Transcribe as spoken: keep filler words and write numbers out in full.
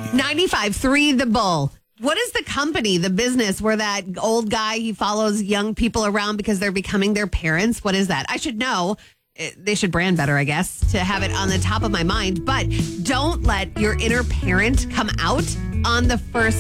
ninety-five three The Bull. What is the company, the business where that old guy, he follows young people around because they're becoming their parents? What is that? I should know. They should brand better, I guess, to have it on the top of my mind. But don't let your inner parent come out on the first